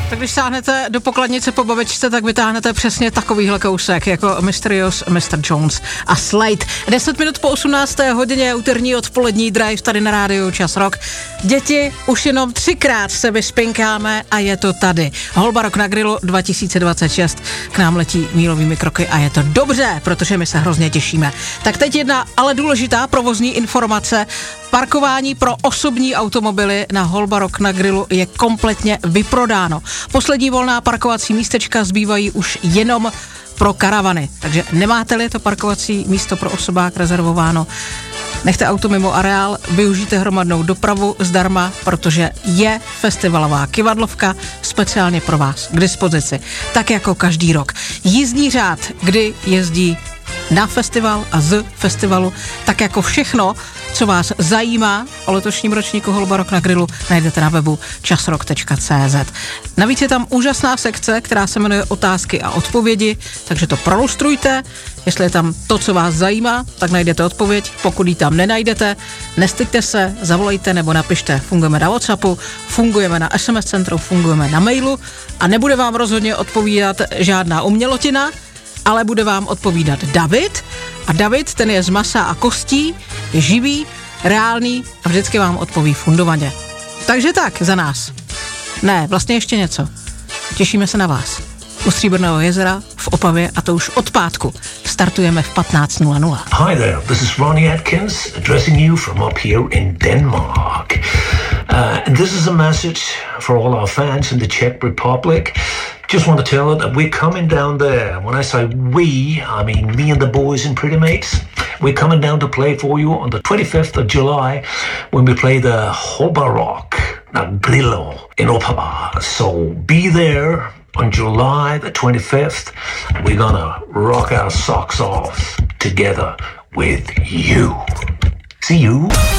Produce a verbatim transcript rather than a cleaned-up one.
Tak když sáhnete do pokladnice po babičce, tak vytáhnete přesně takovýhle kousek, jako Mysterious mister Jones a Slade. deset minut po osmnácté hodině, úterní odpolední drive tady na rádiu Čas Rock. Děti, už jenom třikrát se vyspinkáme a je to tady. Holba Rock na grilu dva tisíce dvacet šest k nám letí mílovými kroky a je to dobře, protože my se hrozně těšíme. Tak teď jedna ale důležitá provozní informace. Parkování pro osobní automobily na Holba Rock na grilu je kompletně vyprodáno. Poslední volná parkovací místečka zbývají už jenom pro karavany. Takže nemáte-li to parkovací místo pro osobák rezervováno, nechte auto mimo areál, využijte hromadnou dopravu zdarma, protože je festivalová kyvadlovka speciálně pro vás k dispozici. Tak jako každý rok. Jízdní řád, kdy jezdí na festival a z festivalu, tak jako všechno, co vás zajímá o letošním ročníku Holba Rock na grilu, najdete na webu časrock tečka cé zet. Navíc je tam úžasná sekce, která se jmenuje Otázky a odpovědi, takže to prolustrujte. Jestli je tam to, co vás zajímá, tak najdete odpověď. Pokud ji tam nenajdete, nestyďte se, zavolejte nebo napište. Fungujeme na WhatsAppu, fungujeme na es em es centru, fungujeme na mailu a nebude vám rozhodně odpovídat žádná umělotina, ale bude vám odpovídat David a David, ten je z masa a kostí, je živý, reálný a vždycky vám odpoví fundovaně. Takže tak, za nás. Ne, vlastně ještě něco. Těšíme se na vás. U Stříbrného jezera v Opavě a to už od pátku. Startujeme v patnáct nula nula. Hi there, this is Ronnie Atkins addressing you from up here in Denmark. Uh, and this is a message for all our fans in the Czech Republic. Just want to tell you that we're coming down there. When I say we, I mean me and the boys in Pretty Mates. We're coming down to play for you on the twenty-fifth of July when we play the Holba Rock na Grillo in Opava. So be there on July the twenty-fifth. We're gonna rock our socks off together with you. See you.